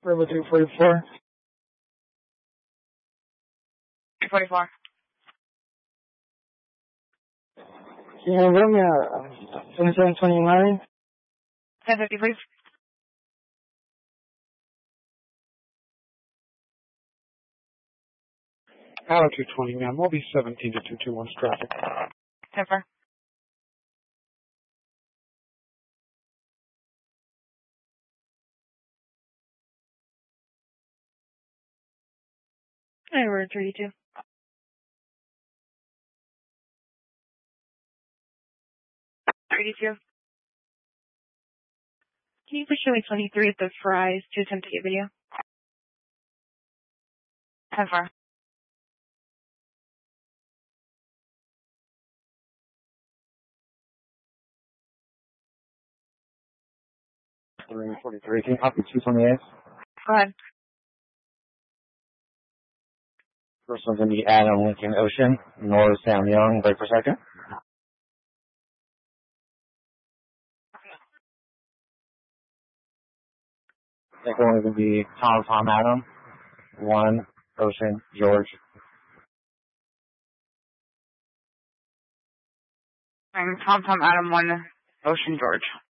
River 244. 244. Can you handle me at 2729? 1050, please. Out of 220, ma'am. We'll be 17 to 221's traffic. 10-4. Hey, we're at 32. 32. Can you push away 23 at the Fry's to attempt to get video? 10-4. Ring 43, can you copy 228? Go ahead. First one's going to be Adam Lincoln Ocean, North Sam Young, break per second. Second one is going to be Tom Adam, 1 Ocean George. I'm Tom Adam, 1 Ocean George.